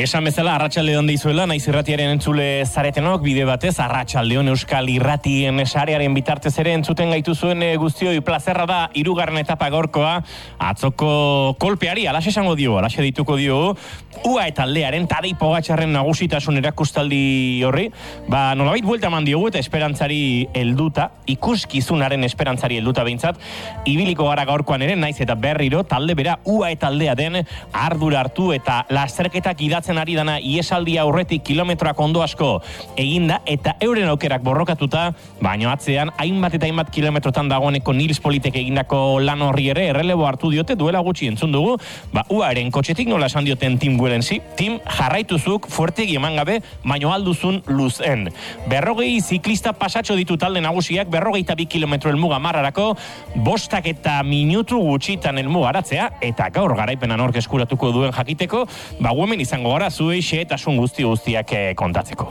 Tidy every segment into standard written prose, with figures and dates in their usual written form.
Esan bezala, Arratsaldeon deizuela, naiz irratiaren entzule zaretenok, bide batez, Arratsaldeon Euskal Irratien sarearen bitartez ere entzuten gaituzuen guztioi plazerra da, 3. etapa gaurkoa, atzoko kolpeari, alaxe esango dio, alaxe dituko dio, UAE taldearen Tadej Pogačarren nagusitasun erakustaldi horri, nolabait buelta eman diogu eta esperantzari helduta, ikuskizunaren esperantzari helduta behintzat, ibiliko gara gaurkoan ere, naiz eta berriro, talde bera UAE taldea den ardura hartu eta lasterketak idatzen ari dana iesaldia aurretik kilometroak ondo asko eginda eta euren aukerak borrokatuta, baino atzean hainbat eta hainbat kilometrotan dagoeneko Nils Politek egindako lan horri ere errelebo hartu diote duela gutxi entzun dugu, UAEren kotxetik nola esan dioten Tim Wellensi, Tim jarraituzuk fuertegi eman gabe, baino alduzun luzen. 40 ziklista pasatxo ditu talde nagusiak, 42 kilometro elmuga marrarako, 5 eta minutu gutxitan elmuga aratzea, eta gaur garaipena nork eskuratuko duen jakiteko, hemen izango gara zuei xehetasun guztiak kontatzeko.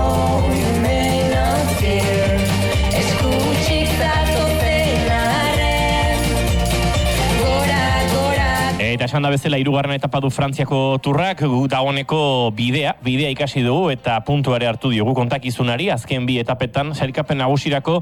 Eta esan da bezala 3. etapa du Frantziako turrak, dagoeneko bidea ikasi dugu eta puntuare hartu diogu kontakizunari, azken 2 etapetan, sailkapen nagusirako,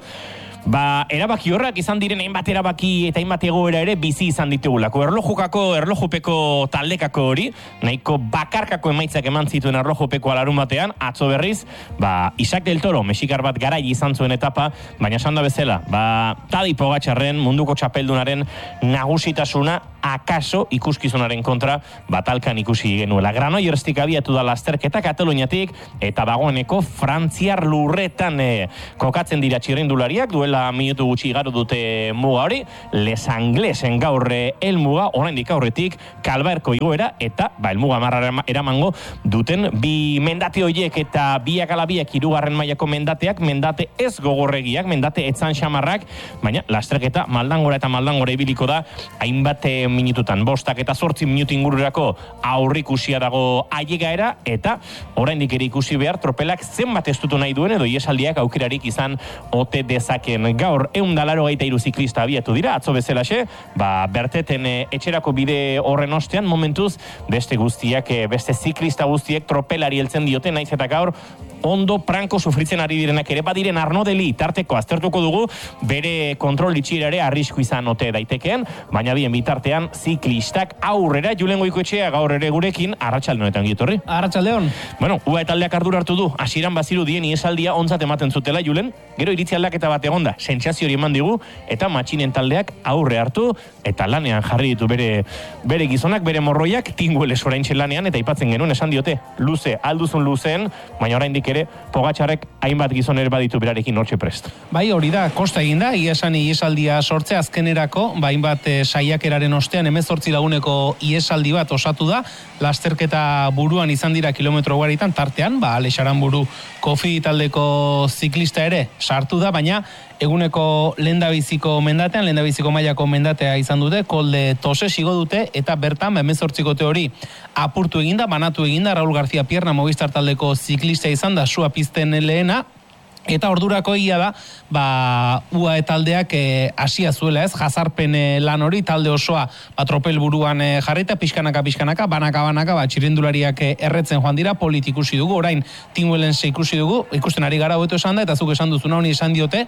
erabaki horrak izan diren hainbat erabaki eta hainbat egoera ere bizi izan ditugulako. Erlojupeko taldekako hori, nahiko bakarkako emaitzak eman zituen erlojupeko alarun batean, atzo berriz, Isaac del Toro, mexikar bat garai izan zuen etapa, baina esan da bezala, Tadej Pogačarren munduko txapeldunaren nagusitasuna akaso ikuskizunaren kontra batalkan ikusi genuela. Granollers-tik abiatu da lasterketa Kataluniatik eta dagoeneko Frantziar lurretan kokatzen dira txirrindulariak, duela minutu gutxi igaro dute muga hori, Les Anglesen gaur helmuga, oraindik aurretik Kalbaerko igoera eta helmuga marra eramango duten 2 mendate horiek eta 2x2 3. mailako mendateak, mendate ez gogorregiak, mendate etzan xamarrak, baina lasterketa maldangora eta maldangora ibiliko da hainbat minututan, 5 eta 8 minutu ingururako aurrikusia dago ailegaera eta oraindik ere ikusi behar tropelak zenbat estutu nahi duen edo iesaldiak aukerarik izan ote dezaken. Gaur 183 ziklista abiatu dira, atzo bezalaxe, berteten etxerako bide horren ostean momentuz beste ziklista guztiek tropelari heltzen diote, naiz eta gaur ondo pranko sufritzen ari direnak ere badiren Arnaud Deli tarteko aztertuko dugu, bere kontrol itxirare arrisku izan ote daitekeen, baina bien bitartean ziklistak aurrera. Julen Goikoetxea gaur ere gurekin, arratsaldeonetan gietorri. Arratsaldeon. UAE taldeak ardura hartu du, hasieran baziru dien iesaldia ontzat ematen zutela, Julen, gero iritzi aldaketa bat egonda, sentsazio hori eman digu, eta matxinen taldeak aurre hartu, eta lanean jarri ditu bere gizonak, bere morroiak, tingueles oraintxe lanean, eta aipatzen genuen esan diote, luze, alduzun luzeen, baina oraindik ere Pogačarrek hainbat gizon ere baditu berarekin hortxe prest. Bai, hori da, kosta eginda, iesan iesaldia sortze azkenerako, hainbat saiakeraren ostean 18 laguneko iesaldi bat osatu da, lasterketa buruan izan dira kilometro ugaritan, tartean, Alex Aranburu Kofi taldeko ziklista ere sartu da, baina eguneko lehendabiziko mailako mendatea izan dute, kolde tose sigo dute, eta bertan 18 hori apurtu eginda, banatu eginda, Raúl García Pierna Movistar taldeko ziklista izan da, sua pizten lehena, eta ordurako egia da, UAE taldeak hasia zuela jazarpen lan hori, talde osoa tropel buruan jarrita, pixkanaka, banaka, txirrindulariak erretzen joan dira, polit ikusi dugu, orain Tim Wellensi ikusi dugu, ikusten ari gara hobeto esan da, eta zuk esan duzuna honi esan diote,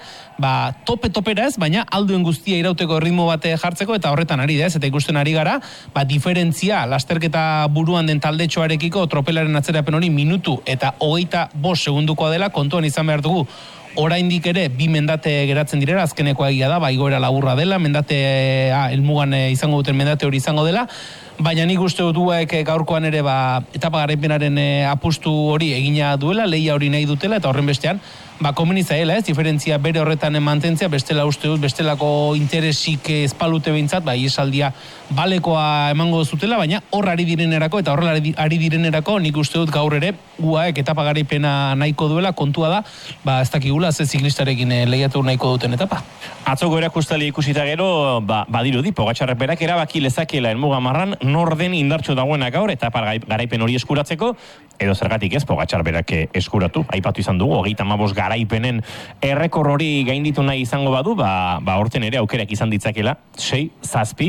topera ez, baina alduen guztia irauteko ritmo bat jartzeko, eta horretan ari da ez, eta ikusten ari gara, diferentzia lasterketa buruan den taldetxoarekiko tropelaren atzerapen hori minutu eta 25 segundukoa dela, kontuan izan behar dugu, oraindik ere 2 mendate geratzen direla, azkenekoa egia da, igoera laburra dela, mendate helmugan izango duten mendate hori izango dela, baina nik uste dut UAEk gaurkoan ere etapa garaipenaren apustu hori egina duela, lehia hori nahi dutela, eta horren bestean komeni zaela diferentzia bere horretan mantentzea, bestela uste dut, bestelako interesik espalute behintzat, iesaldia balekoa emango zutela, baina hor ari direnerako, eta horrela ari direnerako, nik uste dut gaur ere UAEk etapa garaipena nahiko duela, kontua da, ez dakigula, ze ziklistarekin lehiatu nahiko duten etapa. Atzoko erakustali ikusita gero, badirudi, Pogačarrek berak erabaki lezakela helmuga marran, nor den indartxo dagoena gaur, etapa garaipen hori eskuratzeko, edo zergatik ez, Pogačar berak eskuratu, aipatu izan dugu, 35 garaipenen errekor hori gainditu nahi izango badu, horten ere aukerak izan ditzakela, 6, 7,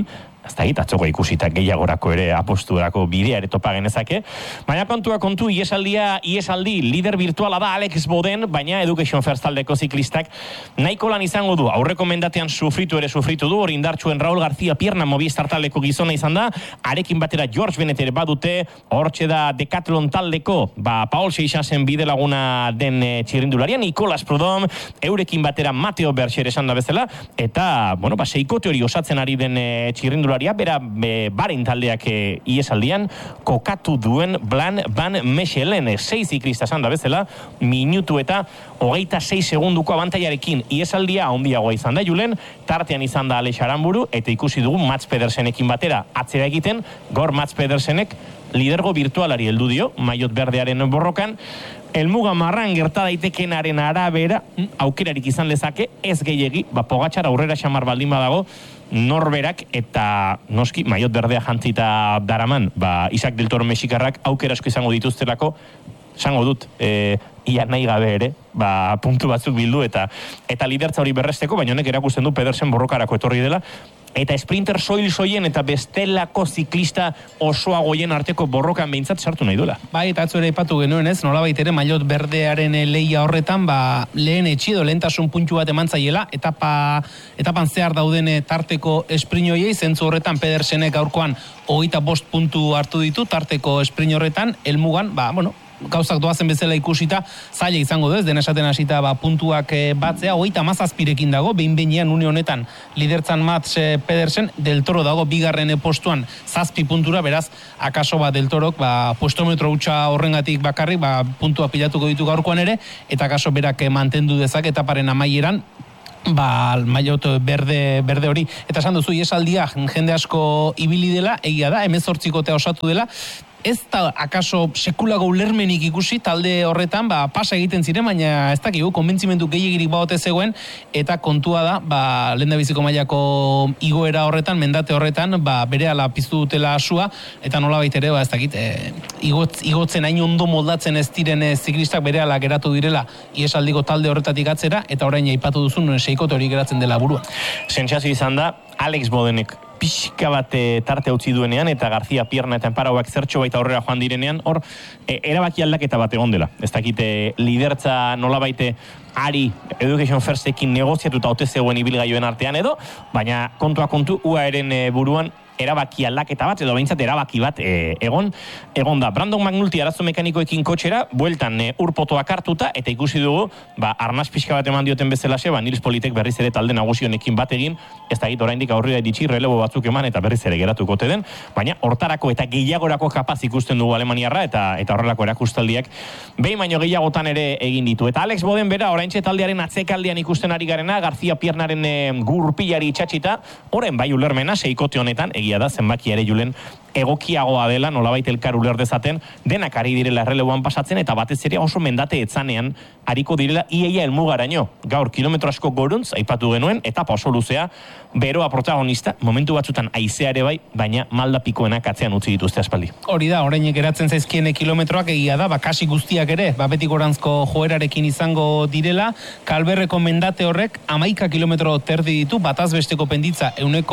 ez da hit, atzoko ikusita gehiagorako ere aposturako bidea ere topa genezake. Baina kontu, iesaldi lider virtuala da Alex Boden, baina Education First taldeko ziklistak nahiko lan izango du. Aurreko mendatean sufritu du, hori indartsuen Raul García Pierna Movistar taldeko gizona izan da, arekin batera George Bennett ere badute, hortxe da Decathlon taldeko, Paul Seixasen bide laguna den txirrindularia, Nicolas Prudhomme, eurekin batera Mateo Bercher esan da bezala, eta, seikote hori osatzen ari den txirrindularia, bera Bahrein taldeak iesaldian kokatu duen Blanc Van Mechelen 6 ziklista esan da bezala, minutu eta 26 segunduko abantaiarekin iesaldia handiagoa izan da Julen, tartean izan da Alex Aramburu, eta ikusi dugu Mats Pedersenekin batera atzera egiten, gaur Mats Pedersenek lidergo virtualari heldu dio, maiot berdearen borrokan, helmuga marran gerta daitekenaren arabera, aukerarik izan lezake, ez gehiegi, Pogačar aurrera xamar baldin badago, norberak eta noski maiot berdea jantzita daraman, Isaac del Toro mexikarrak aukera asko izango dituztelako, esango dut, ia nahi gabe ere, puntu batzuk bildu eta lidertza hori berresteko, baina honek erakusten du Pedersen borrokarako etorri dela, eta sprinter soil-soien eta bestelako ziklista osoa goien arteko borrokan behintzat sartu nahi duela. Bai, eta atzo ere ipatu genuen ez, nolabait ere maiot berdearen leia horretan, lehen etxido, lehentasun puntu bat eman zaiela, etapan zehar dauden tarteko esprinoiei, zentzu horretan Pedersenek gaurkoan 25 puntu hartu ditu, tarteko esprin horretan, helmugan, gauzak doazen bezala ikusita, zaila izango duz, dena esaten hasita puntuak batzea, 37rekin dago, behin-behinean une honetan lidertzan Mats Pedersen, Del Toro dago bigarren postuan 7 puntura, beraz, akaso Del Torok, puestometro hutsa horrengatik bakarrik, puntua pilatuko ditu gaurkoan ere, eta akaso berak mantendu dezak, etaparen amaieran, maiot berde hori. Eta esan duzu, iesaldia jende asko ibili dela, egia da, 18kotea osatu dela, ez da akaso sekulago ulermenik ikusi talde horretan, pasa egiten ziren, baina ez dakigu, konbentzimendu gehiegirik baote zegoen, eta kontua da, lehendabiziko mailako igoera horretan, mendate horretan, berehala piztu dutela asua, eta nola baitere, ez dakit, igotzen hain ondo moldatzen ez diren ziklistak berehala geratu direla iesaldiko talde horretatik atzera, eta orain aipatu duzun seikote hori geratzen dela burua. Sentsazio izan da, Alex Bodenek pixka bat tarte utzi duenean, eta García Pierna eta Enparauak zertxo baita aurrera joan direnean, hor, erabaki aldaketa bat egon dela. Ez dakite, lidertza nolabaite ari Education Firstekin negoziatuta ote zegoen ibilgailuen artean edo, baina kontua kontu, UAEren buruan erabaki aldaketa bat, edo behintzat erabaki bat egon da. Brandon McNulty arazo mekanikoekin kotxera, bueltan urpotoak hartuta, eta ikusi dugu, arnaz pixka bat eman dioten bezalaxe, Nils Politek berriz ere talde nagusionekin bat egin, ez da oraindik aurrera iritsi, relebo batzuk eman, eta berriz ere geratuko te den, baina hortarako eta gehiagorako kapaz ikusten dugu Alemaniarra, eta horrelako erakustaldiak behin baino gehiagotan ere egin ditu. Eta Alex Boden bera, oraintxe taldearen atzekaldean ikusten ari garena, García Piernaren gurpilari itxatxita, oren bai ulermena, seikote honetan, egia da, zenbaki ere Julen egokiagoa dela, nolabait elkar uler dezaten, denak ari direla erreleboan pasatzen, eta batez ere oso mendate etzanean ariko direla iaia helmugaraino. Gaur kilometro asko goruntz, aipatu genuen, eta oso luzea, beroa protagonista, momentu batzutan aizeare bai, baina malda pikoenak atzean utzi dituzte aspaldi. Hori da, orain geratzen zaizkien kilometroak egia da, kasi guztiak ere, betik gorantzko joerarekin izango direla, Kalberreko mendate horrek 11 kilometro terdi ditu, bataz besteko penditza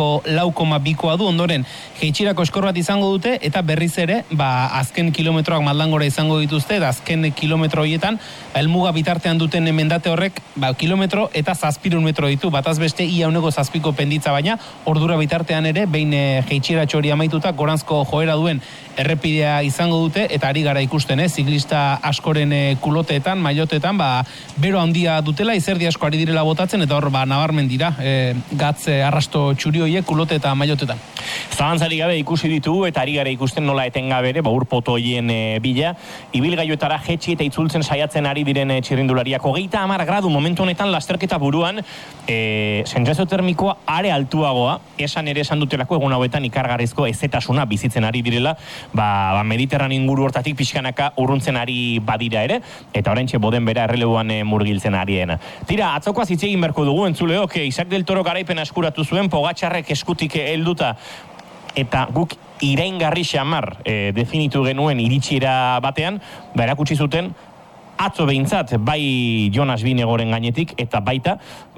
1,4 du, ondoren jeitxirako eskor bat izango dute, eta berriz ere, azken kilometroak maldangora izango dituzte, eta azken kilometro horietan, helmuga bitartean duten mendate horrek, kilometro eta 700 metro ditu, bataz beste ia 7 penditza, baina ordura bitartean ere, behin jeitxiratxo hori amaituta, gorantzko joera duen errepidea izango dute, eta ari gara ikusten, ziklista askoren kuloteetan, maiotetan, bero handia dutela, izerdi asko ari direla botatzen, eta hor, nabarmen dira, gatz arrasto txuri horiek kulote eta maiotetan. Zabantzari gabe ikusi ditugu, eta ari gara ikusten nola etengabe ere, urpoto hoien bila, ibilgailuetara jetxi eta itzultzen saiatzen ari diren txirrindulariak. 30 gradu momentu honetan lasterketa buruan, sentsazio termikoa are altuagoa, esan ere esan dutelako egun hauetan ikargarrizko ezetasuna bizitzen ari direla, Mediterran inguru hortatik pixkanaka urruntzen ari badira ere, eta oraintxe Boden bera erreleboan murgiltzen ariena. Tira, atzokoaz hitz egin beharko dugu, entzuleok, Isaac del Toro garaipena eskuratu zuen, Pogačarrek eskutik helduta, eta guk iraingarri xamar definitu genuen iritsiera batean, erakutsi zuten, atzo behintzat, bai Jonas Vinegoren gainetik, eta baita,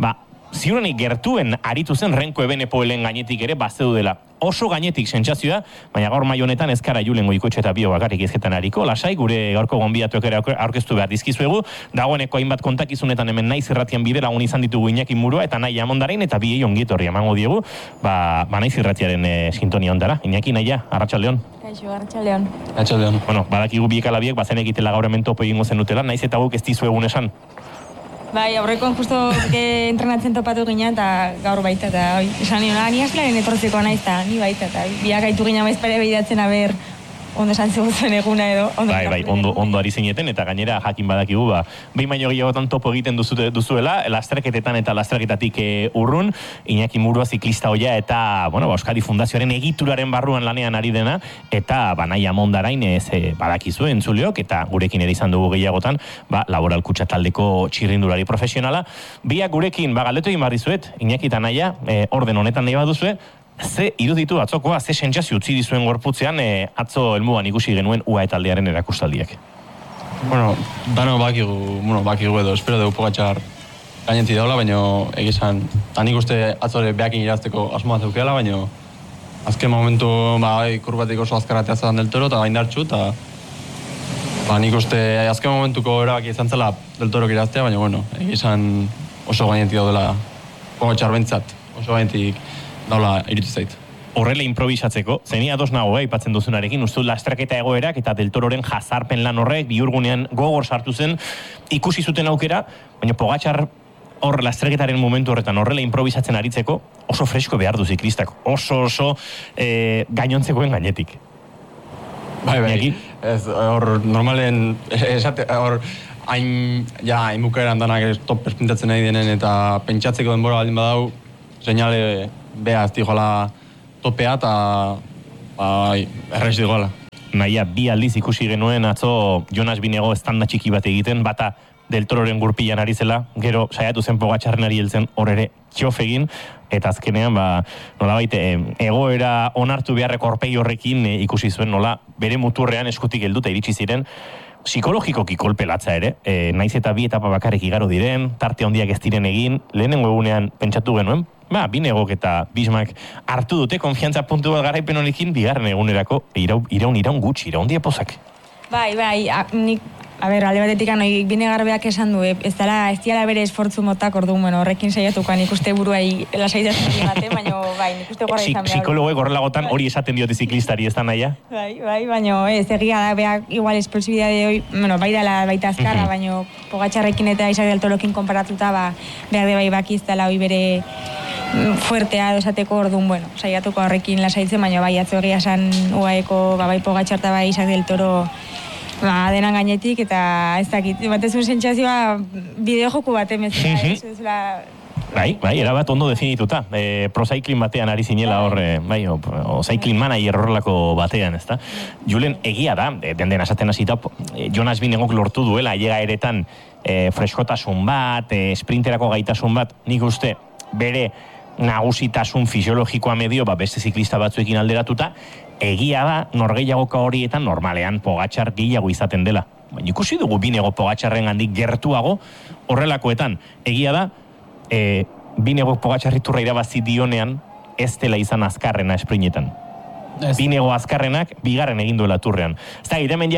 ziurrenik gertuen aritu zen Renko Ebenepoelen gainetik ere bazeu dela. Oso gainetik sentsazioa, baina gaur mai honetan ez gara Julen Goikoetxe eta Bio bakarrik ezketan ariko, lasai, gure gaurko gonbidatuak ere aurkeztu behar dizkizuegu, dagoeneko hainbat kontakizunetan hemen Naiz irratian bide lagun izan ditugu Iñaki Murua eta Naia Amondarain eta biei ongietorri emango diegu, Naiz irratiaren sintonia ondara. Iñaki, Naia, arratsaldeon. Kaixo, arratsaldeon. Arratsaldeon. Bueno, badakigu biek ala biek bazen egitela gaur hemen topo egingo zenutela, naiz eta guk ez dizu egun esan. Bai, aurrekoan justo entrenatzen topatu ginen eta gaur baita eta esan nion, ni aslaren etortzeko naiz eta ni baita eta biak gaitu ginen maizpare behidatzen aber ondo esan zegoen eguna edo. Bai, ondo ari zineten eta gainera jakin badakigu, behin baino gehiagotan topo egiten duzuela, lasterketetan eta lasterketatik urrun, Iñaki Murua ziklista hoia eta, Euskadi Fundazioaren egituraren barruan lanean ari dena, eta Naia Amondarain badakizu entzuleok, eta gurekin ere izan dugu gehiagotan, Laboral Kutxa taldeko txirrindulari profesionala. Biak gurekin, galdetu egin barrizuet, Iñaki eta Naia, orden honetan nahi baduzue, ze iruditu atzokoa, ze sentsazio utzi dizuen gorputzean, atzo helmugan ikusi genuen UAE taldearen erakustaldiak. Dano bakigu edo, espero dugu Pogačar gainetzi daula, baina egizan, nik uste atzore behakin irazteko asmoa zeukeala, baina azken momentu, kurbatik oso azkaratea zan Del Toro, eta gaindartxu, eta nik uste azken momentuko erabaki izan zela Del Toro iraztea, baina egizan oso gainetzi daudela Pogačar bentsat, oso gainetik daula irutu zait. Horrela improvisatzeko, zenia ados nago aipatzen duzunarekin, uste lastraketa egoerak eta Del Tororen jazarpen lan horrek bihurgunean gogor sartu zen, ikusi zuten aukera, baina Pogačar hor lastraketaren momentu horretan horrela improvisatzen aritzeko oso fresko behar du ziklistak, oso gainontzekoen gainetik. Bai, ez, hor normalen, hor hain bukaeran danak top espintatzen nahi denen eta pentsatzeko denbora baldin badau, seinale beha ez digoala topea eta errez digoala. Naia, bi aldiz ikusi genuen atzo Jonas Binego estanda txiki bat egiten, bata Del Tororen gurpilan ari zela, gero saiatu zen Pogačarren ari heltzen hor ere txof egin, eta azkenean, nolabait, egoera onartu beharreko aurpegi horrekin ikusi zuen nola bere muturrean eskutik helduta iritsi ziren, psikologikoki kolpelatza ere, naiz eta bi etapa bakarrik igaro diren, tarte handiak ez diren egin, lehenengo egunean pentsatu genuen, Binegok eta Bismak hartu dute konfiantza puntu bat garaipen honekin, bigarren egunerako iraun gutxi, iraun diapozak. Bai, nik, alde batetik Binegarbeak esan du, ez diala bere esfortzu motak orduan, horrekin saiatukoan ikuste buruai lasaitasun baten, baina nik uste gorra izan behar. Psikologoek horrelagotan hori esaten diote ziklistari, ez da Naia? Bai, baina ez egia da, beak igual esplosibidade hori, bai dela baita azkarra, baina Pogačarrekin eta Isaac Del Torokin konparatuta, behar de bai bakiz dela hori bere fuertea esateko orduan, saiatuko horrekin lasaitzen, baina bai atzo egia esan UAEko bai Pogačar eta bai Isaac Del Toro denan gainetik, eta ez dakit, batezun sentsazioa bideo-joku bat emezela. Bai, erabat ondo definituta. Pro cycling batean ari zinela hor, o cycling manager horrelako batean, ez da? Julen, egia da, den esaten hasita, Jonas Vinegok lortu duela, ailega eretan freskotasun bat, sprinterako gaitasun bat, nik uste bere nagusitasun fisiologikoa medio, beste ziklista batzuekin alderatuta, egia da, norgehiagoka horietan normalean Pogačar gehiago izaten dela. Baina ikusi dugu Binego Pogačarren handik gertuago horrelakoetan. Egia da, Binego Pogačarriturra irabazi dionean ez dela izan azkarrena esprinetan. Binego azkarrenak bigarren egin duela turrean. Ez da, hemen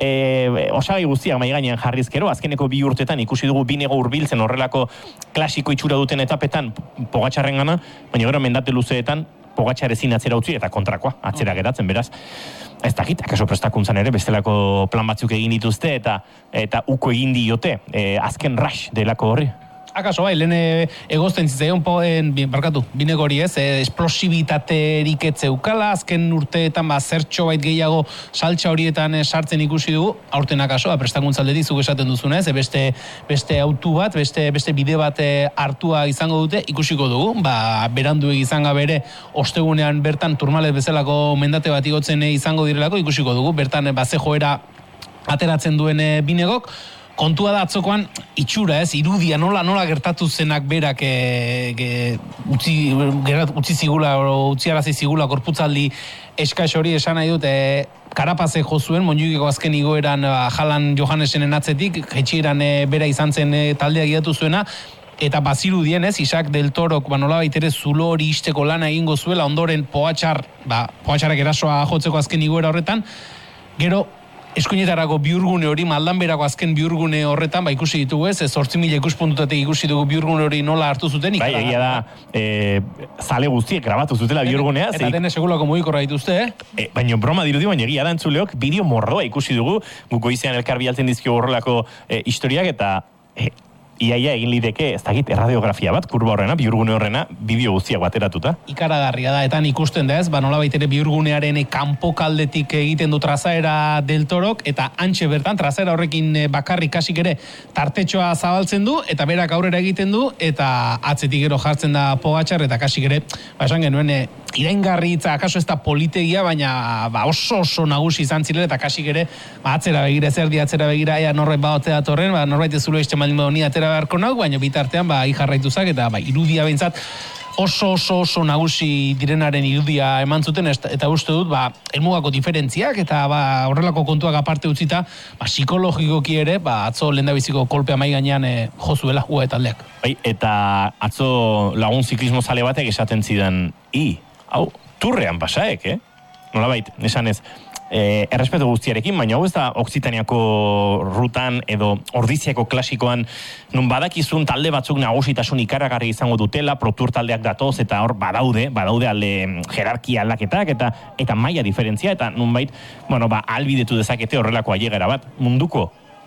osagai guztiak mai gainean jarrizkero, azkeneko 2 urtetan ikusi dugu Binego hurbiltzen horrelako klasiko itxura duten etapetan Pogačarren gana, baina gero mendate luzeetan Pogačar ezin atzera utzi eta kontrakoa, atzera geratzen, beraz. Ez dakit, akaso prestakuntzan ere, bestelako plan batzuk egin dituzte eta uko egin diote, azken rush delako horri. Akaso bai, lehen egozten zitzaion Binego hori ez, esplosibitaterik etzeukala, azken urteetan zertxo bait gehiago saltxa horietan sartzen ikusi dugu, aurten akaso, prestakuntzaldetik zuk esaten duzuna ez, beste autu bat, beste bide bat hartua izango dute, ikusiko dugu, beranduek izan gabere, ostegunean bertan turmalet bezalako mendate bat igotzen izango direlako, ikusiko dugu, bertan ze joera ateratzen duen Binegok. Kontua da atzokoan itxura ez, irudia nola gertatu zenak berak utzi zigula, utziarazi zigula korputzaldi eskais hori esan nahi dut, Karapaze jo zuen, Montjuikeko azken igoeran Jalan Johannesen atzetik, jetxieran bera izan zen taldeak gidatu zuena, eta bazirudien ez, Isaac del Torok, nolabait ere zulo hori isteko lana egingo zuela, ondoren Pogatxarrak erasoa jotzeko azken igoera horretan, gero, eskuinetarako biurgune hori, Maldanberako azken biurgune horretan, ikusi ditugu ez, 8.000 ikuspuntutatik ikusi dugu biurgune hori nola hartu zuten. Bai, egia da, zale guztiek grabatu zutela biurgunea. Eta dene segulako mugikorra dituzte, Baina broma dirudi, baina egia da entzuleok, bideo morroa ikusi dugu, guko izan elkar bialtzen dizkio horrelako historiak, eta iaia egin lideke, ez dakit, erradiografia bat, kurba horrena, biurgune horrena, bideo guztiak bateratuta. Ikaragarria da, eta ikusten da ez, nolabait ere biurgunearen kanpokaldetik egiten du trazaera del Torok, eta antxe bertan, trazaera horrekin bakarrik kasik ere tartetxoa zabaltzen du, eta berak aurrera egiten du, eta atzetik gero jartzen da Pogatxar, eta kasik ere, esan genuen, iraingarri hitza, akaso ez da politegia, baina oso nagusi izan zirela, eta kasik ere, atzera begira, zerdi atzera begira, ea norbait badotzea datorren, norbait ez zulo esten baldin badoni atera beharko nauk, baina bitartean ijarraituzak, eta irudia behintzat oso nagusi direnaren irudia eman zuten, eta uste dut, helmugako diferentziak, eta horrelako kontuak aparte utzita, psikologikoki ere, atzo lehendabiziko kolpea mai gainean jozuela UAE taldeak. Bai, eta atzo lagun ziklismo zale batek esaten zidan, hau, turrean pasaek, nolabait, esanez, errespetu guztiarekin, baina hau ez da Okzitaniako rutan edo Ordiziako klasikoan nun badakizun talde batzuk nagusitasun ikaragarri izango dutela, protur taldeak datoz eta hor badaude alde jerarkia aldaketak eta maila diferentzia eta nunbait, albidetu dezakete horrelako ailegera bat munduko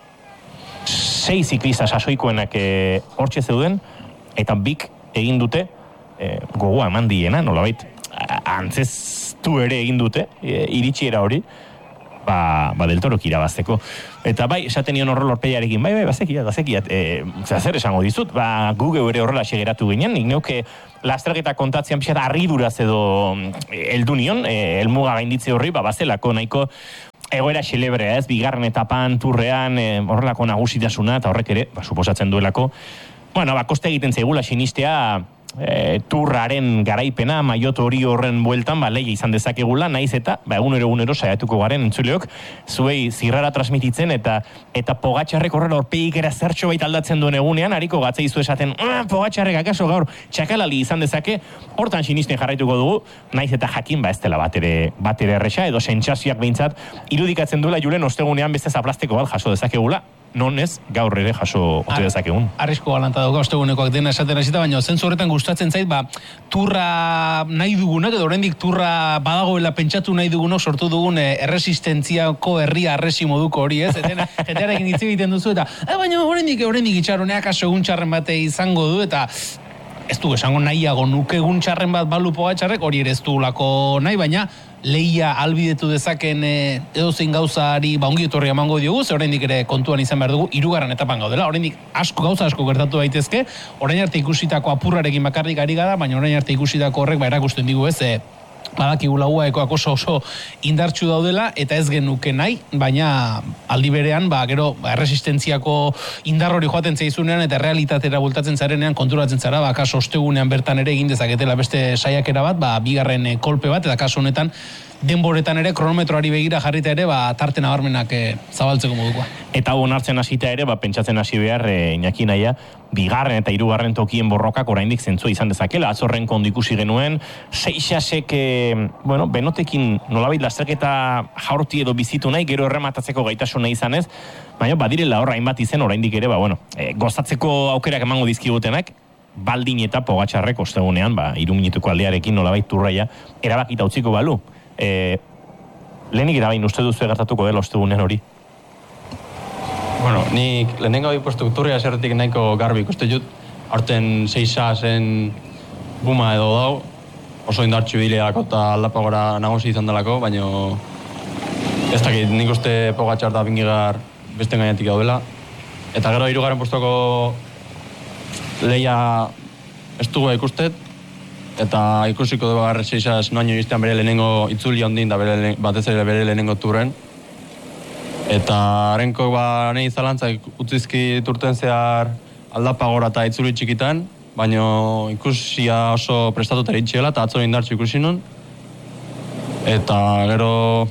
6 ziklista sasoikoenak hortxe zeuden eta bik egin dute gogoa eman diena, nolabait antzestu ere egin dute, iritsiera hori, del Torok irabazteko. Eta esaten nion horrela orpeiarekin, bazekiat, zer esango dizut, gu ere horrela segeratu ginen, nik neuke lasterketa kontatzean pixat harriduraz edo heldu nion, helmuga gainditze horri, bazelako nahiko egoera xelebrea ez, bigarren etapan, turrean, horrelako nagusitasuna, eta horrek ere, suposatzen duelako, koste egiten zaigula sinistea, turraren garaipena, maiot hori horren bueltan, lehia izan dezakegula, naiz eta, egunero saiatuko garen entzuleok, zuei zirrara transmititzen, eta Pogatxarrek horrela horpeik era zertxo bait aldatzen duen egunean, hariko gatzeizu esaten, Pogatxarrek akaso gaur txakalali izan dezake, hortan sinisten jarraituko dugu, naiz eta jakin, ez dela batere erresa, edo sentsazioak behintzat, irudikatzen duela Julen ostegunean beste zaplasteko bat jaso dezakegula, non ez gaur ere jaso ote dezakegun. Arrisko galanta dauka ostegunekoak dena esaten hasita, baina zentzu horretan gustatzen zait, turra nahi dugunak, edo oraindik turra badagoela pentsatu nahi dugunok sortu dugun erresistentziako herria arresi moduko hori, ez? Jendearekin hitz egiten duzu, eta baina oraindik itxaroneak aso egun txarren bate izango du, eta ez du esango nahiago nuke egun txarren bat balu Pogatxarrek, hori ere ez dugulako nahi, baina lehia albidetu dezaken edozein gauzari ongi etorria emango diogu, ze oraindik ere kontuan izan behar dugu, 3. etapan gaudela, oraindik gauza asko gertatu daitezke, orain arte ikusitako apurrarekin bakarrik ari gara, baina orain arte ikusitako horrek erakusten digu ez, badakigula UAEkoak oso indartsu daudela, eta ez genuke nahi, baina aldi berean, gero erresistentziako indar hori joaten zaizunean, eta realitatera bultatzen zarenean konturatzen zara, kaso ostegunean bertan ere egin dezaketela beste saiakera bat, bigarren kolpe bat, eta kaso honetan denboretan ere, kronometroari begira jarrita ere, tarte nabarmenak zabaltzeko modukoa. Eta onartzen hasita ere, pentsatzen hasi behar, Iñaki nahia, bigarren eta 3. tokien borrokak oraindik zentzua izan dezakela, atzorren kondo ikusi genuen, Seixasek, benotekin nolabait lasterketa jaurti edo bizitu nahi, gero errematatzeko gaitasuna izanez, baina badirela horra hainbat izen oraindik ere, gozatzeko aukerak emango dizkigutenak, Baldin eta Pogatxarrek ostegunean, 3 minutuko aldearekin nolabait turraia, erabakita utziko balu. Lehenik irabain uste duzu gertatuko dela ostegunean hori? Nik lehenengo ipostu turria zerretik nahiko garbi ikuste jut, aurten 6 buma edo dau, oso indartxu bileako eta aldapagora nagosi izan delako, baina ez dakit nik uste Pogatxar da bingigar beste gainetik daudela. Eta gero 3. postoko lehia ez dugu ikustet, eta ikusiko dugu garre 6 noaino iztean bere lehenengo itzuli ondin, da batez ere bere lehenengo turren. Eta harenko nahi zalantzak utzizki turten zehar aldapagora eta itzuli txikitan, baina ikusia oso prestatuta eritxela eta atzori indartxu ikusi nun. Eta gero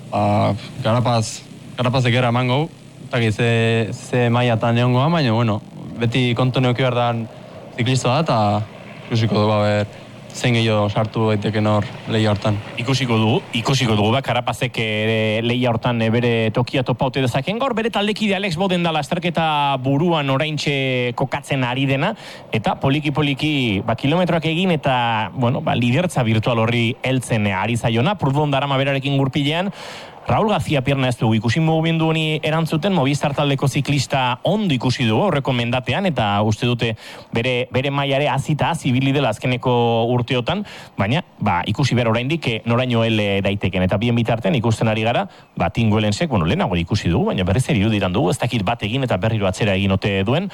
garapaz egera emango, eta ze maia eta neongoa, baina beti kontu neuki behar dan ziklista da, eta ikusiko dugu, zein gehiago sartu daiteken hor lehia hortan. Ikusiko dugu, Karapazek lehia hortan bere tokia topa ote dezaken. Gaur bere taldekide Alex Boden da lasterketa buruan oraintxe kokatzen ari dena, eta poliki-poliki kilometroak egin eta, lidertza virtual horri heltzen ari zaiona, Prudon darama berarekin gurpilean. Raul Gazia pierna ez dugu ikusi mugimendu honi erantzuten, Movistar taldeko ziklista ondo ikusi dugu horreko mendatean, eta uste dute bere mailare azita azibili dela azkeneko urteotan, baina ikusi behar oraindik noraino hel daiteken, eta bien bitartean ikusten ari gara, Tinguelensek, lehenago ikusi dugu, baina berriz ere iruditan dugu, ez dakit bat egin eta berriro atzera egin ote duen,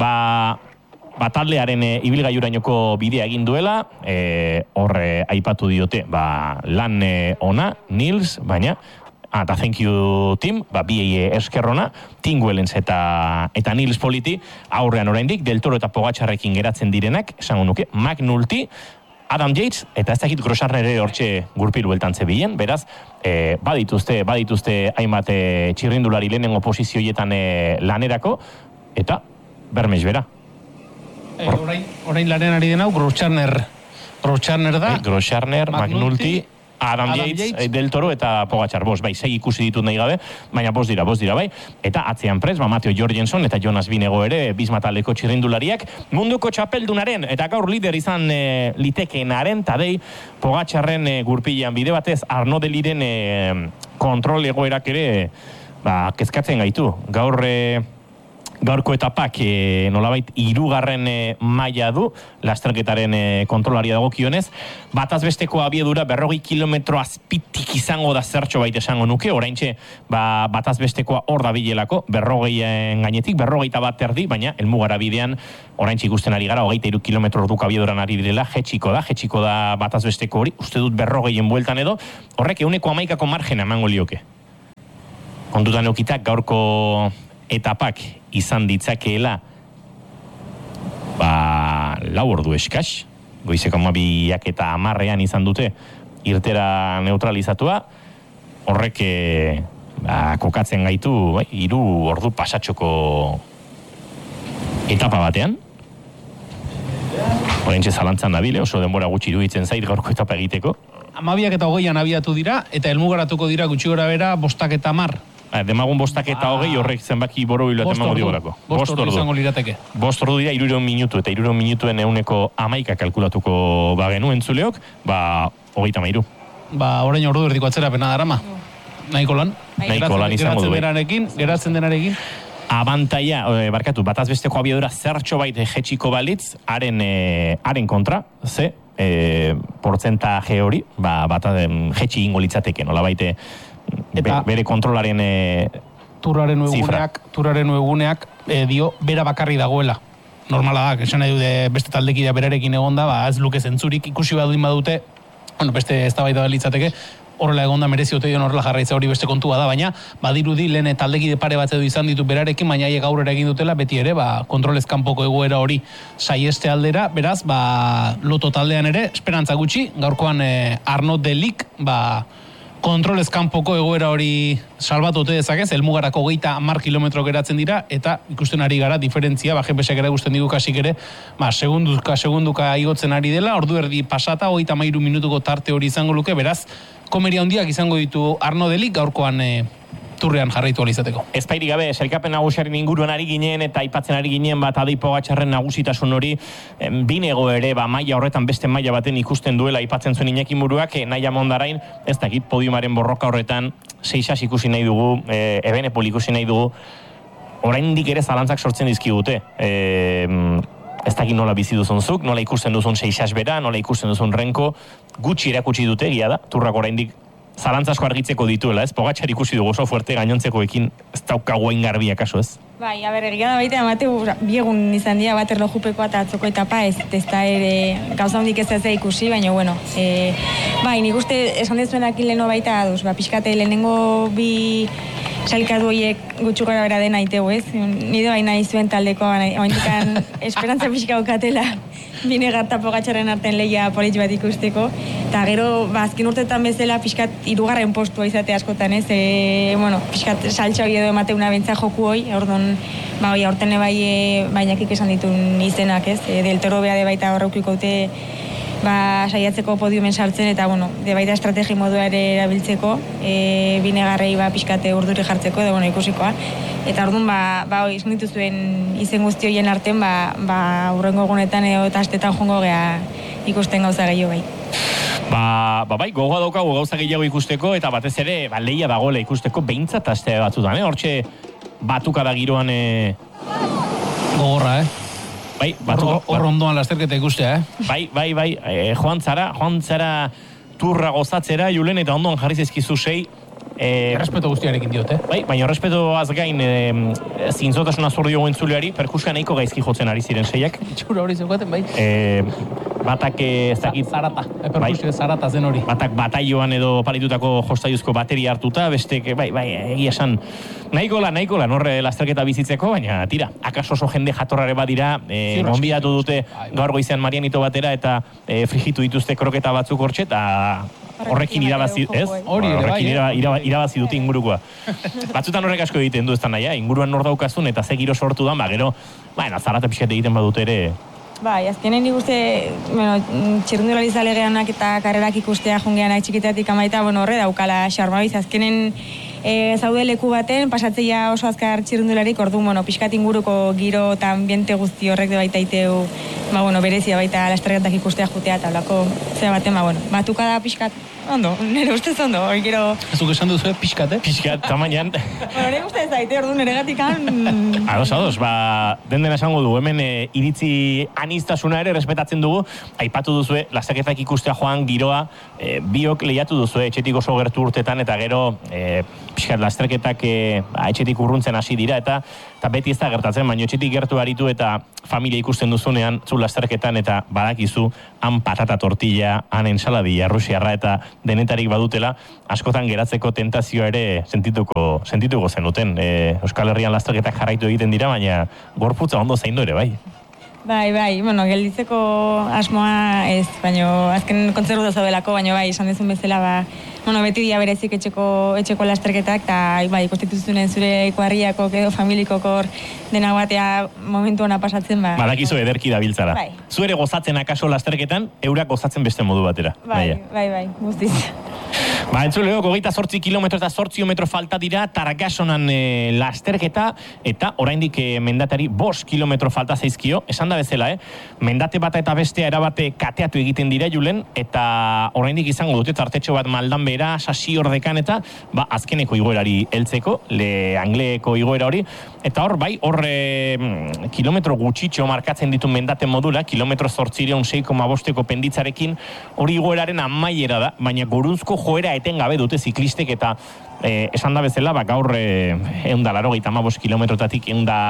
taldearen ibilgailurainoko bidea egin duela, horre aipatu diote, lan ona, Nils, baina eta thank you team, biei eskerrona, Tinguelens eta Nils Politi, aurrean oraindik, Del Toro eta Pogačarrekin geratzen direnak, esango nuke, McNulty, Adam Yates, eta ez dakit Grosjean ere hortxe gurpilu beltan zebilen, beraz, badituzte hainbat txirrindulari lehenengo posizioietan lanerako, eta bermez bera. Orain laren ari denau, Grosjean da. Grosjean, McNulty, Adam Yates, Del Toro eta Pogačar, sei ikusi ditut nahi gabe, baina bost dira, bai. Eta atzean prez, Mateo Jorgensen eta Jonas Binego ere, bizmataleko txirrindulariak, munduko txapeldunaren, eta gaur lider izan litekeenaren, tadei, Pogačarren gurpilean bide batez, Arno Deliren kontrol egoerak ere, kezkatzen gaitu. Gaurko etapak nolabait 3. maila du, lasterketaren kontrolaria dagokionez, bataz besteko abiedura 40 kilometro azpitik izango da zertxo baita esango nuke, oraintxe bataz bestekoa hor da bilelako, 40 gainetik, 41 erdi, baina elmugara bidean oraintxe ikusten ari gara, 23 kilometro orduko abieduran ari direla, jetxiko da bataz besteko hori, uste dut 40 bueltan edo, horrek 1,11 margena emango lioke. Kontutan eukitak gaurko etapak izan ditzakeela 4 ordu eskas, goizeko 12 eta 10 izan dute irtera neutralizatua, horrek kokatzen gaitu 3 ordu pasatxoko etapa batean. Horentxe zalantzan nabile, oso denbora gutxi iruditzen zait gaurko etapa egiteko. 12 eta 20 abiatu dira, eta helmugaratuko dira gutxi gora bera 5 eta 10. Demagun 5 eta 20 horrek zenbaki borobilu eta emango digorako. 5 ordu izango lirateke. 5 ordu dira 3 minutu, eta 3 minutuen 11 kalkulatuko bagenu entzuleok, 33. Orain ordu erdiko atzerapena darama. Nahiko lan izango du. Geratzen denarekin. Abantaia, bataz besteko abiadura zertxo bait jetxiko balitz, haren kontra, portzentaje hori, jetxi ingo litzateke, nola baite, bere kontrolaren turraren eguneak dio bera bakarri dagoela. Normala da, esan nahi dude beste taldekidea berarekin egonda, ez luke zentzurik ikusi badudin badute, beste eztabaida litzateke, horrela egonda merezi ote dion horrela jarraitza hori beste kontua da, baina badirudi lehen taldekide pare bat edo izan ditu berarekin, baina haiek aurrera egin dutela, beti ere, kontrolez kanpoko egoera hori saieste aldera, beraz, loto taldean ere, esperantza gutxi, gaurkoan Arno Delik, kontrolez kanpoko egoera hori salbatu ote dezakez, helmugarako 30 kilometro geratzen dira, eta ikusten ari gara diferentzia, GPS-ek ere gusten digu kasik ere, segunduka igotzen ari dela, ordu erdi pasata, 33 minutuko tarte hori izango luke, beraz, komeria handiak izango ditu Arno Delik, gaurkoan turrean jarraitu alizateko. Ezpairi gabe, sailkapen nagusiaren inguruan ari ginen eta aipatzen ari ginen Tadej Pogačarren nagusitasun hori Binego ere maila horretan beste maila baten ikusten duela aipatzen zuen Iñaki Muruak, Naia Mondarain, ez dakit podiumaren borroka horretan 6 ikusi nahi dugu, Ebenepol ikusi nahi dugu, oraindik ere zalantzak sortzen dizkigute. Ez dakit nola bizi duzun zuk, nola ikusten duzun 6 bera, nola ikusten duzun Renko, gutxi erakutsi dute, egia da, turrak oraindik zalantzasko argitzeko dituela, ez? Pogačar ikusi dugu oso fuerte gainontzekoekin, ez daukagu hain garbia kaso, ez? Bai, egia da baita, Mateu, biegun izan dira bat erlojupekoa eta atzoko etapa, ez da ere gauza hondik ez ikusi, baina, bueno, bai, nik uste esan dezuenak leheno baita aduz, pixkate lehenengo bi sailkatu horiek gutxu gara bera dena itegu, ez? Nide baina izuen taldeko, ointikan esperantza pixka okatela Binegar eta Pogačarren artean lehia polit bat ikusteko, Eta gero, azken urtetan bezala, pixkat, 3. postua izate askotan, ez? Pixkat, saltxa hori edo emateuna bentsa joku hoi, orduan, aurten bai, bainakik esan ditun izenak, ez? Del Toro beha de baita horreukiko dute, saiatzeko podiumen sartzen, eta, de baita estrategi modua ere erabiltzeko, binegarrei pixkate urduri jartzeko, edo, ikusikoa. Eta orduan, izan dituzuen izen guzti horien artean, urrengo egunetan eta astetan jongo gea ikusten gauza gehiago bai. Bai, gogoa daukagu gauza gehiago ikusteko, eta batez ere, lehia dagoela ikusteko behintzat aste batzutan, Hortxe, batuka da giroan... Gogorra, Bai, hor ondoan lasterketa ikustea, Bai, joan zara turra gozatzera, Julen, eta ondoan jarri zezkizu 6. Errespeto guztiarekin diote. Bai, baina errespeto azgain zintzotasuna zor diogu entzuleari, perkuska nahiko gaizki jotzen ari ziren 6ak. Itxura hori zeukaten, bai. Batak ez dakit... Zarata, perkusio zarata zen hori. Batak bataioan edo palitutako jostaiuzko bateria hartuta, bestek, bai, egia esan, nahikola, norre lasterketa bizitzeko, baina tira, akaso oso jende jatorrare badira, gonbidatu dute gaur goizean Marianito batera, eta frijitu dituzte kroketa batzuk hortxe, eta horrekin irabazi, ez? Horrekin irabazi dute ingurukoa. Batzutan horrek asko egiten du ez da nahi, inguruan nor daukazun, eta ze giro sortu da, gero, zarata pixkat egiten badute ere. Bai, azkenen nik uste, txirrindulari zalegeanak eta karrerak ikustea jungeanak txikitatik amaita, horre daukala xarmabiz, azkenen zaude leku baten, pasatzeia oso azkar txirrindularik, orduan, pixkat inguruko giro eta ambiente guzti horrek de baita iteu, berezia baita lasterketak ikustea jutea, eta blako, zera baten, batuka da pixkat, ondo, nire ustez ondo, gero... Ezuk esan duzu, pixkat, Pixkat, tamainan. Nire ustez zaite, ordu nire gatikan... Ados, den esango du, hemen iritzi anistasuna ere respetatzen dugu, aipatu duzue, lasterketak ikustea joan giroa, biok lehiatu duzue etxetik oso gertu urtetan, eta gero, pixkat lasterketak etxetik urruntzen hasi dira, eta beti ez da gertatzen, baina etxetik gertu aritu eta familia ikusten duzunean, zu lasterketan, eta badakizu, han patata tortilla, han ensaladilla, rusiarra, eta denetarik badutela, askotan geratzeko tentazioa ere sentituko zenuten. Euskal Herrian lasterketak jarraitu egiten dira, baina gorputza ondo zaindu ere, bai. Bai, gelditzeko asmoa ez, baina azken kontzertu da zaudelako, baina bai, esan dezun bezala, beti dia berezik etxeko lasterketak, eta konstituzioen zure ikuarriako edo familikoko dena batea momentu ona pasatzen, Badakizu ederki dabiltzara. Bai. Zu ere gozatzen akaso lasterketan, eurak gozatzen beste modu batera. Bai, guztiz. Entzuleo, 28 kilometro eta 8 metro falta dira Targasonan lasterketa, eta oraindik mendatari 5 kilometro falta zaizkio, esan da bezala, mendate bata eta bestea erabate kateatu egiten dira, Julen, eta oraindik izango dute tartetxo bat maldan bera, sasi ordekan, eta azkeneko igoerari heltzeko, angleeko igoera hori, eta hor kilometro gutxitxo markatzen ditu mendate modula, kilometro 806,5 penditzarekin, hori igoeraren amaiera da, baina gorunzko joera etengabe dute ziklistek, eta esan da bezala, gaur 185 kilometrotatik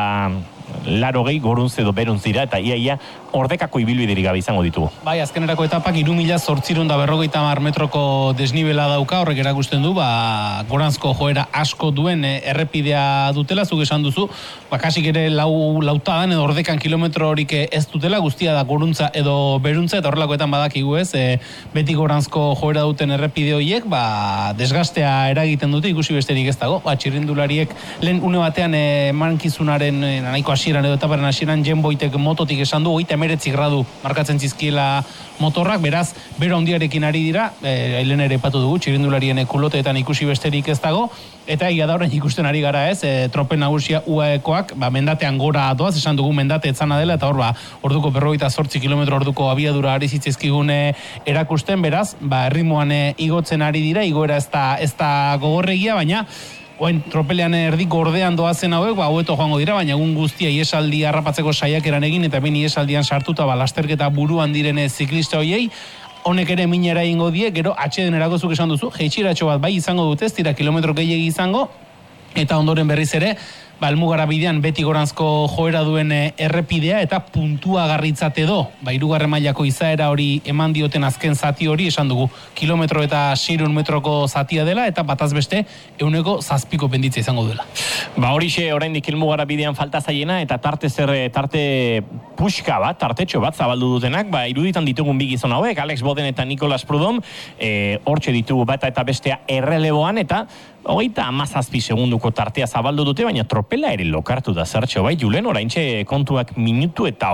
180 goruntz edo beruntz dira, eta ia ordekako ibilbiderik gabe izango ditugu. Bai, azkenerako etapak 3.850 metroko desnibela dauka, horrek erakusten du, goranzko joera asko duen errepidea dutela, zuk esan duzu, kasik ere lautadan edo ordekan kilometro horik ez dutela, guztia da goruntza edo beruntza, eta horrelakoetan badakigu ez, beti goranzko joera duten errepide horiek, desgastea eragiten dute, ikusi besterik ez dago, txirrindulariek lehen une batean mankizunaren nahiko hasieran edo etaparen hasieran Jenboitek mototik esan du, 39 gradu markatzen zizkiela motorrak, beraz, bero handiarekin ari dira, lehen ere epatu dugu, txirrindularien kuloteetan ikusi besterik ez dago, eta egia da orain ikusten ari gara ez, tropen nagusia UAEkoak, mendatean gora doaz, esan dugu mendate etzana dela, eta hor, orduko 48 kilometro orduko abiadura ari zitzezkigune erakusten, beraz, erritmoan igotzen ari dira, igoera ez da gogorregia, baina tropelean erdik gordean doazen hauek, hobeto joango dira, baina egun guztia iesaldi harrapatzeko saiakeran egin, eta ben iesaldian sartuta lasterketa buruan diren ziklista hoiei, honek ere minera egingo die, gero atxeden erakozuk esan duzu, jeitxiratxo bat bai izango dute, ez dira kilometro gehiegi izango, eta ondoren berriz ere, helmugara bidean beti goranzko joera duen errepidea eta puntua garritzate do. Hirugarren mailako izaera hori eman dioten azken zati hori, esan dugu, kilometro eta 600 metroko zatia dela eta bataz beste 107 penditza izango duela. Horixe oraindik helmugara bidean falta zaiena eta tarte puxka bat, tartetxo bat zabaldu dutenak, iruditan ditugun bi gizon hauek, Alex Boden eta Nicolas Prudhomme, hortxe ditugu bata eta bestea erreleboan eta 37 segunduko tartea zabaldu dute, baina tropela ere lokartu da zertxo, Julen, oraintxe kontuak minutu eta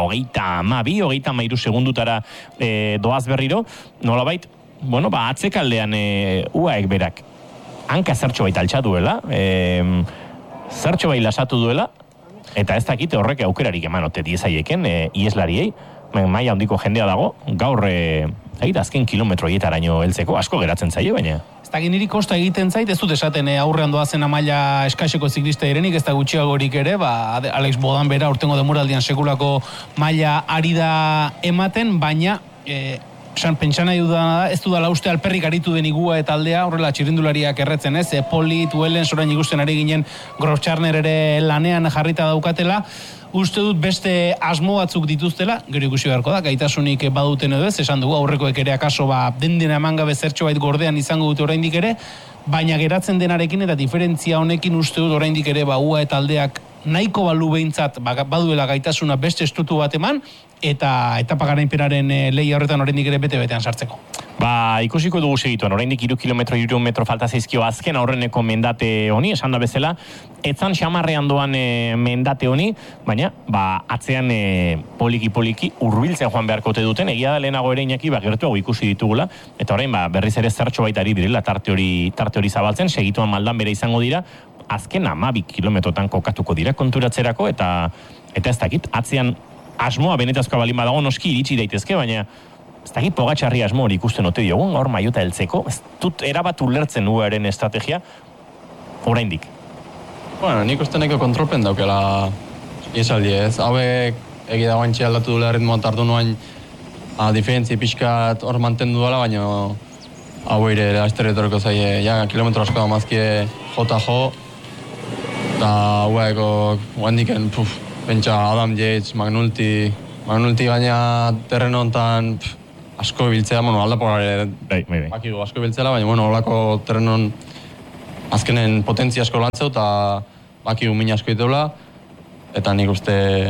32 segundutara doaz berriro, nolabait, atzekaldean uaek berak, hanka zertxo bait altxa duela, zertxo bai lasatu duela, eta ez dakite horrek aukerarik emanote diezaieken ieslariei, maila handiko jendea dago, gaur azken kilometroietaraino heltzeko, asko geratzen zaie, baina... Ez da niri kosta egiten zait, ez dut esaten aurrean doazen maila eskaxeko ziklista direnik, ez da gutxiagorik ere, Alex Bodan bera urtengo demoraldian sekulako maila ari da ematen, baina pentsan nahi dudana da, ez dudala uste alperrik aritu den igua eta aldea, horrela txirrindulariak erretzen, ez? Polit, Wellens, orain ikusten ari ginen Groscharner ere lanean jarrita daukatela, uste dut beste asmo batzuk dituztela, gero ikusi beharko da, gaitasunik baduten edo ez, esan dugu, aurrekoek ere akaso dendena emangabe zertxo bait gordean izango dute oraindik ere, baina geratzen denarekin eta diferentzia honekin uste dut oraindik ere ua eta aldeak nahiko balu behintzat baduela gaitasuna beste estutu bat eman, eta etapa garainpenaren lehia horretan oraindik ere bete-betean sartzeko. Ikusiko dugu segituan, oraindik 3 kilometro falta zaizkio azken aurreneko mendate honi, esan da bezala, etzan xamarrean doan mendate honi, baina, atzean poliki hurbiltzen joan beharkote duten, egia da lehenago ere inaki, gertuago ikusi ditugula, eta orain, berriz ere zertxo baitari direla tarte hori zabaltzen, segituan maldan bere izango dira, azken 12 kilometrotan kokatuko dira konturatzerako, eta ez dakit, atzean asmoa benetazkoa balin badago noski iritsi daitezke, baina ez dakit Pogačarri asmo hori ikusten ote diogun, gaur maiota heltzeko, ez dut erabat ulertzen uaren estrategia, oraindik. Nik uste neko kontrolpen daukela iesaldi ez, hauek egi da guantxe aldatu duela ritmoan tartu nuen diferentzi pixkat hor mantendu duela, baina hau ere laster etorreko zaie, kilometro asko da mazkie jota jo, eta haueko guandiken, pentsa Adam Yates, Magnulti gaina terren hontan asko biltzea, aldapogare bakigu asko biltzela, baina holako terrenon azkenen potentzia asko lantzeu eta bakigu min asko diteula, eta nik uste,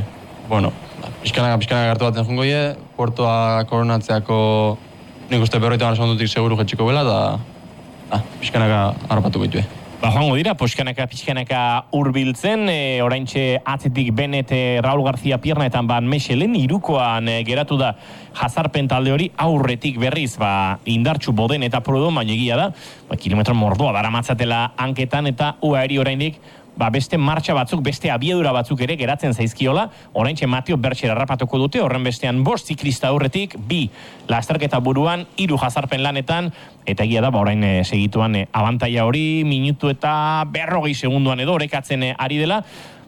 pixkanaka gertu baten jungo ie, puertoa koronatzeako nik uste berroita segundutik seguru jetxiko bela, eta pixkanaka harrapatu bitue. Joango dira, pixkanaka hurbiltzen, oraintxe atzetik Benet, Raul García Piernetan Van Mechelen, irukoan geratu da jazarpen talde hori, aurretik berriz, indartxu Boden eta Prudhomme, baina egia da, kilometro mordoa daramatzatela hanketan, eta UAE oraindik, beste martxa batzuk, beste abiedura batzuk ere geratzen zaizkiola, oraintxe Mateo Bercher harrapatuko dute, horren bestean 5 ziklista aurretik, 2 lasterketa buruan, 3 jazarpen lanetan, eta egia da, orain segituan abantaila hori, minutu eta 40 segunduan edo orekatzen ari dela,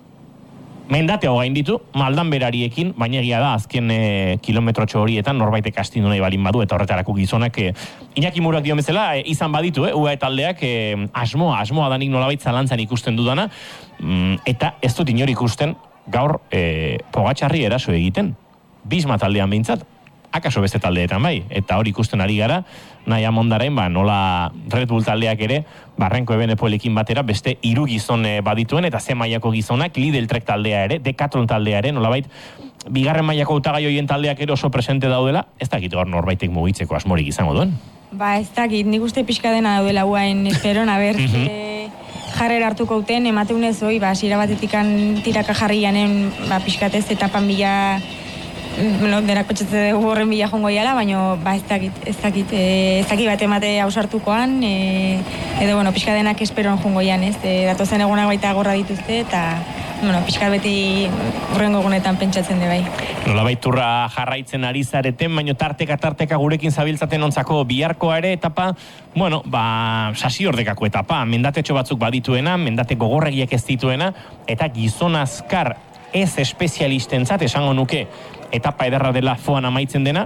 mendate hogain ditu, maldan berariekin, baina egia da, azken kilometrotxo horietan, norbaitek astindu nahi balin badu, eta horretarako gizonak, Iñaki Murak dio bezala, izan baditu, UAE taldeak, asmoa danik nolabait zalantzan ikusten dudana, eta ez dut inor ikusten gaur Pogačarri eraso egiten, Bisma taldean behintzat, akaso beste taldeetan bai, eta hori ikusten ari gara, nahi amondaren, nola Red Bull taldeak ere, Renko Ebenepoelekin batera, beste 3 gizon badituen, eta ze mailako gizonak, Lidl Trek taldea ere, Decathlon taldea ere, nolabait, bigarren mailako hautagai horien taldeak ere oso presente daudela, ez dakit hor norbaitek mugitzeko asmorik izango duen. Ez dakit, nik uste pixka dena daudela guain, esperon, jarrera hartuko uten, emateunez hoi, zira batetikan tiraka jarri janen, pixkatez, etapan bila, dena kotxetze dugu horren bila jongo jala, baina ez dakit bat emate hausartukoan, edo, pixka denak esperon jongo jan, datozen egunak baita gorra dituzte, eta, pixka beti horrengo egunetan pentsatzen de bai. Nolabait turra jarraitzen ari zareten, baina tarteka gurekin zabiltzaten ontzako biharkoa ere etapa, sasi ordekako etapa, mendatetxo batzuk badituena, mendate gogorregiak ez dituena, eta gizon azkar ez espezialistentzat esango nuke etapa ederra dela foan amaitzen dena,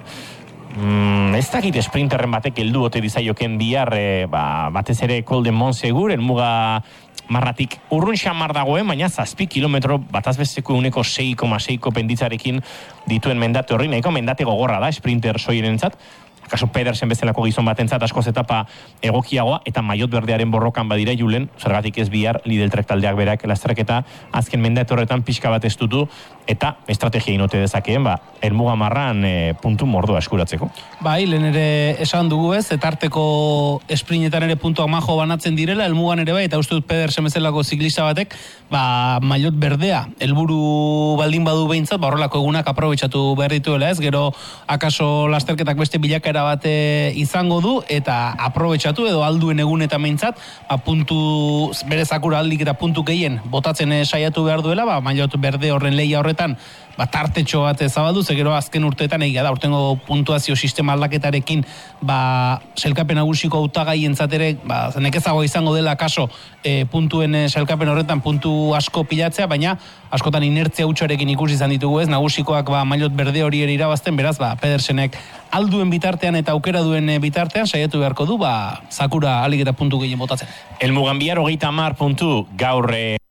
ez dakit sprinterren batek heldu ote dizaioken bihar, batez ere Col de Montsegur, elmuga marratik urrun xamar dagoen, baina 7 kilometro batazbesteko uneko 6,6ko penditzarekin dituen mendate horri, nahiko mendate gogorra da, sprinter soirenentzat, kaso Pedersen bezalako gizon batentzat askoz etapa egokiagoa, eta maiot berdearen borrokan badira Julen, zergatik ez bihar Lidl Trek taldeak berak lasterketa azken mendate horretan pixka bat estutu, eta estrategia inote dezakeen, helmuga marran puntu mordoa eskuratzeko. Bai, lehen ere esan dugu ez, etarteko esprinetan ere puntuak majo banatzen direla, helmugan ere bai, eta uste dut Pedersen bezalako ziklista batek, maiot berdea, helburu baldin badu behintzat, horrelako egunak aprobetxatu behar dituela ez, gero akaso lasterketak beste bilakaera bate izango du, eta aprobetxatu edo alduen egunetan behintzat, puntu, bere zakura aldik eta puntu gehien botatzen saiatu behar duela, maiot berde horren lehia horretan, tartetxo bat zabaldu, gero azken urteetan egia da, urtengo puntuazio sistema aldaketarekin, sailkapen nagusiko hautagaientzat ere, nekezago izango dela kaso puntuen sailkapen horretan puntu asko pilatzea, baina askotan inertzia hutsarekin ikusi izan ditugu ez, nagusikoak mailot berde hori ere irabazten, beraz, Pedersenek alduen bitartean eta aukera duen bitartean saiatu beharko du, zakura alik eta puntu gehien botatzen. Helmugan bihar 30 puntu gaur